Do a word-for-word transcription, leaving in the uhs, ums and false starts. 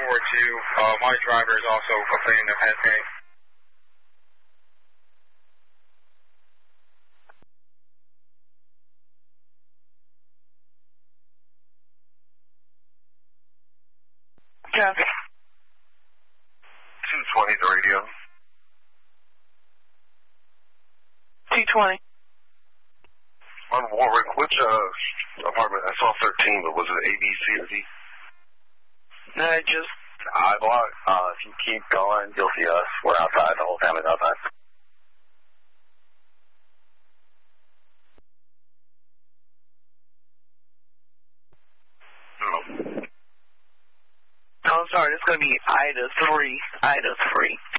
four two. Uh, my driver is also a fan of Hesnay. Copy. two twenty, the radio. two twenty. On Warwick, which uh, apartment? I saw thirteen, but was it A, B, C, or D? No, just I block. Uh, if you keep going, you'll see us. We're outside. The whole family's outside. No. Oh, I'm sorry. It's going to be Ida three. Ida three.